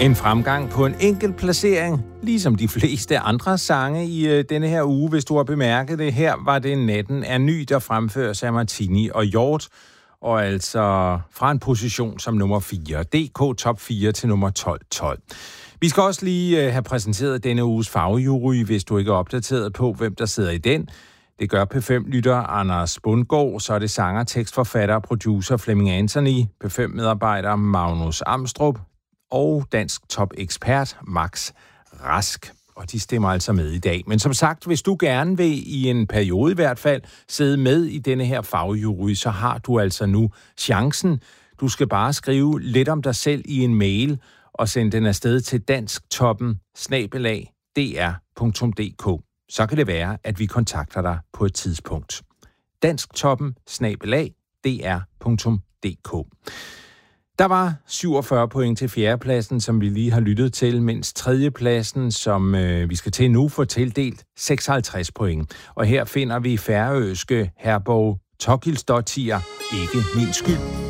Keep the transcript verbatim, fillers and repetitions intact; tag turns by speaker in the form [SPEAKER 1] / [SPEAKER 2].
[SPEAKER 1] En fremgang på en enkelt placering, ligesom de fleste andre sange i øh, denne her uge, hvis du har bemærket det. Her var det Natten er ny, der fremføres af Martini og Hjort, og altså fra en position som nummer fire. D K top fire til nummer tolv tolv. Vi skal også lige øh, have præsenteret denne uges fagjury, hvis du ikke er opdateret på, hvem der sidder i den. Det gør P fem-lytter Anders Bundgaard, så er det sanger, tekstforfatter og producer Flemming Anthony, P fem-medarbejder Magnus Amstrup og dansk top-ekspert Max Rask. Og de stemmer altså med i dag. Men som sagt, hvis du gerne vil i en periode i hvert fald sidde med i denne her fagjury, så har du altså nu chancen. Du skal bare skrive lidt om dig selv i en mail og sende den afsted til dansktoppen snabel-a d r punktum d k. Så kan det være, at vi kontakter dig på et tidspunkt. dansktoppen snabel-a d r punktum d k. Der var syvogfyrre point til fjerdepladsen, som vi lige har lyttet til, mens tredjepladsen, som øh, vi skal til nu, får tildelt seksoghalvtreds point. Og her finder vi færøske Herborg Tokilsdottir, Ikke min skyld.